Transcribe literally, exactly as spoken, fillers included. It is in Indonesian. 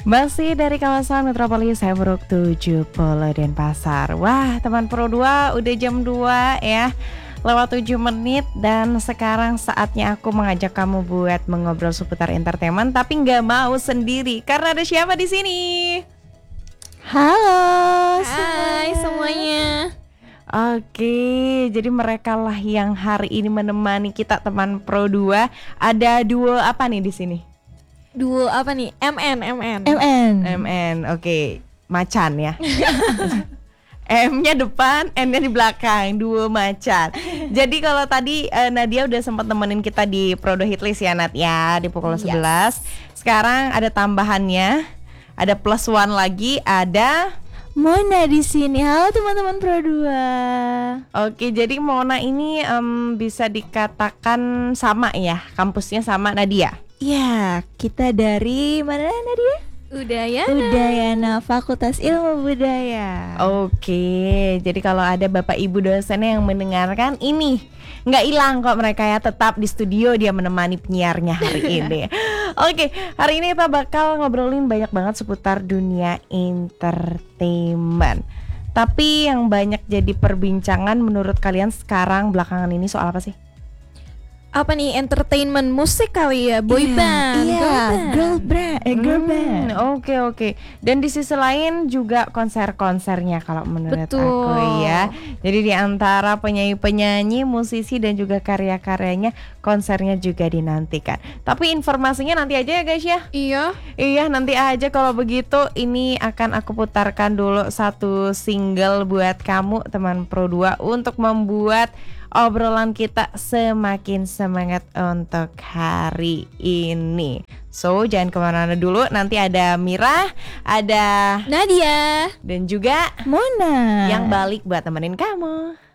Masih dari kawasan Metropolis Sebruk tujuh puluh Denpasar. Wah, teman Pro dua udah jam dua ya. Lewat tujuh menit dan sekarang saatnya aku mengajak kamu buat mengobrol seputar entertainment, tapi nggak mau sendiri karena ada siapa di sini? Halo Hai semuanya. Oke, jadi mereka lah yang hari ini menemani kita teman Pro dua. Ada duo apa nih di sini? Duo apa nih? M N M N. M N. M N, oke, macan ya. M-nya depan, N-nya di belakang, duo macan. Jadi kalau tadi uh, Nadia udah sempat nemenin kita di Prodo Hitlist ya Nat ya, di pukul Yes. sebelas. Sekarang ada tambahannya, ada plus one lagi, ada Mona di sini. Halo teman-teman Pro dua. Oke, jadi Mona ini em, bisa dikatakan sama ya, kampusnya sama Nadia. Ya, kita dari mana Nadia? Udayana. Udayana, Fakultas Ilmu Budaya. Oke, jadi kalau ada bapak ibu dosennya yang mendengarkan ini, nggak hilang kok mereka ya, tetap di studio dia menemani penyiarnya hari ini. Oke, hari ini kita bakal ngobrolin banyak banget seputar dunia entertainment. Tapi yang banyak jadi perbincangan menurut kalian sekarang belakangan ini soal apa sih? Apa nih? Entertainment musik kali ya, boy Iya, band. Iya, girl band. girl band, eh, girl Hmm, band. Oke oke. Dan di sisi lain juga konser-konsernya kalau menurut Betul. aku ya. Jadi di antara penyanyi-penyanyi, musisi dan juga karya-karyanya, konsernya juga dinantikan. Tapi informasinya nanti aja ya guys ya. Iya. Iya nanti aja kalau begitu. Ini akan aku putarkan dulu satu single buat kamu teman Pro dua untuk membuat obrolan kita semakin semangat untuk hari ini. So jangan kemana-mana dulu. Nanti ada Mira, ada Nadia. dan juga Mona yang balik buat temenin kamu.